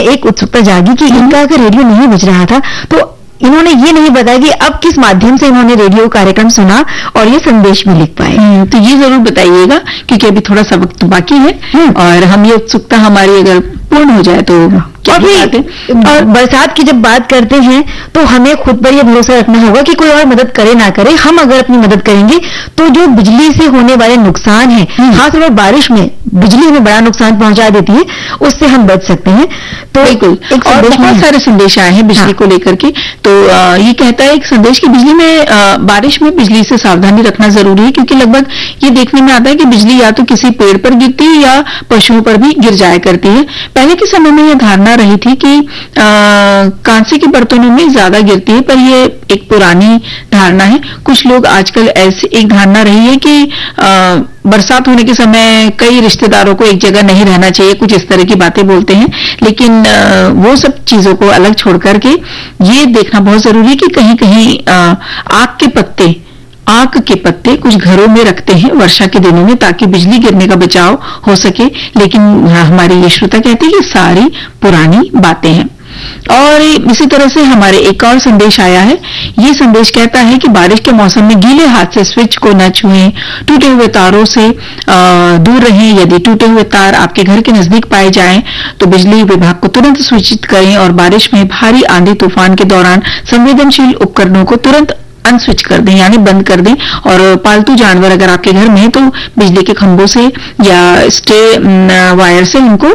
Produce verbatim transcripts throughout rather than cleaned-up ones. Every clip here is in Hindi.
एक उत्सुकता जागी कि इनका अगर रेडियो नहीं बज रहा था तो इन्होंने ये नहीं बताया कि अब किस माध्यम से इन्होंने रेडियो कार्यक्रम सुना और ये संदेश भी लिख पाए। तो ये जरूर बताइएगा, क्योंकि अभी थोड़ा सा वक्त बाकी है और हम ये उत्सुकता हमारी अगर पूर्ण हो जाए तो और, और बरसात की जब बात करते हैं तो हमें खुद पर यह भरोसा रखना होगा कि कोई और मदद करे ना करे, हम अगर अपनी मदद करेंगे तो जो बिजली से होने वाले नुकसान है, खासतौर पर बारिश में बिजली हमें बड़ा नुकसान पहुंचा देती है, उससे हम बच सकते हैं। तो बिल्कुल, एक और बहुत सारे संदेश आए हैं बिजली हाँ। को लेकर के। तो आ, ये कहता है एक संदेश कि बिजली में आ, बारिश में बिजली से सावधानी रखना जरूरी है, क्योंकि लगभग ये देखने में आता है कि बिजली या तो किसी पेड़ पर गिरती है या पशुओं पर भी गिर जाया करती है। पहले के समय में यह धारणा रही थी कि कांसे के बर्तनों में ज्यादा गिरती है, पर यह एक पुरानी धारणा है। कुछ लोग आजकल ऐसी एक धारणा रही है कि आ, बरसात होने के समय कई रिश्तेदारों को एक जगह नहीं रहना चाहिए, कुछ इस तरह की बातें बोलते हैं। लेकिन आ, वो सब चीजों को अलग छोड़ करके ये देखना बहुत जरूरी है कि कहीं कहीं आग के पत्ते आग के पत्ते कुछ घरों में रखते हैं वर्षा के दिनों में, ताकि बिजली गिरने का बचाव हो सके। लेकिन हमारे ये श्रोता कहते हैं कि सारी पुरानी बातें हैं। और इसी तरह से हमारे एक और संदेश आया है। ये संदेश कहता है कि बारिश के मौसम में गीले हाथ से स्विच को न छुएं, टूटे हुए तारों से आ, दूर रहें। यदि टूटे हुए तार आपके घर के नजदीक पाए जाएं तो बिजली विभाग को तुरंत सूचित करें और बारिश में भारी आंधी तूफान के दौरान संवेदनशील उपकरणों को तुरंत अनस्विच कर दें, यानी बंद कर दें। और पालतू जानवर अगर आपके घर में है तो बिजली के खंभों से या स्टे वायर से उनको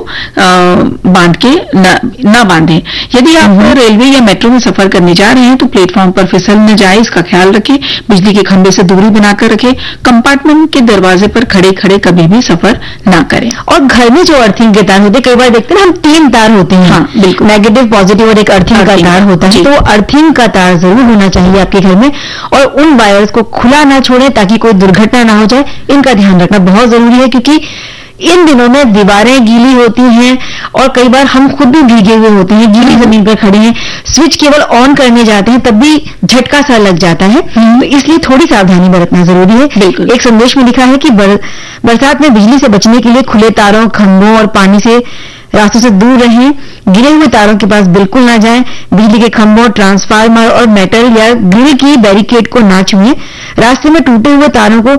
बांध के न बांधें। यदि आप रेलवे या मेट्रो में सफर करने जा रहे हैं तो प्लेटफॉर्म पर फिसल न जाए, इसका ख्याल रखें। बिजली के खंभे से दूरी बनाकर रखें। कंपार्टमेंट के दरवाजे पर खड़े खड़े कभी भी सफर न करें। और घर में जो अर्थिंग के तार होते हैं, कई बार देखते हैं ना हम तीन तार होते हैं, हाँ, बिल्कुल, नेगेटिव पॉजिटिव और एक अर्थिंग का तार होता है, तो अर्थिंग का तार जरूर होना चाहिए आपके घर में। और उन वायर्स को खुला ना छोड़ें ताकि कोई दुर्घटना ना हो जाए, इनका ध्यान रखना बहुत जरूरी है। क्योंकि इन दिनों में दीवारें गीली होती हैं और कई बार हम खुद भी भीगे हुए होते हैं, गीली जमीन पर खड़े हैं, स्विच केवल ऑन करने जाते हैं तब भी झटका सा लग जाता है, तो इसलिए थोड़ी सावधानी बरतना जरूरी है। बिल्कुल, एक संदेश में लिखा है कि बर, बरसात में बिजली से बचने के लिए खुले तारों, खंभों और पानी से रास्तों से दूर रहें। गिरे हुए तारों के पास बिल्कुल ना जाएं। बिजली के खंभों, ट्रांसफार्मर और मेटल या ग्रिल की बैरिकेड को ना छुएं। रास्ते में टूटे हुए तारों को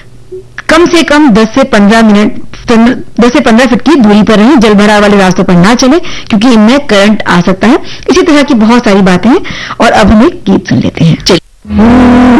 कम से कम दस से पंद्रह मिनट दस से पंद्रह फीट की दूरी पर रहें। जल भराव वाले रास्तों पर ना चलें क्योंकि इनमें करंट आ सकता है। इसी तरह की बहुत सारी बातें हैं और अब हम एक गीत सुन लेते हैं। चलिए।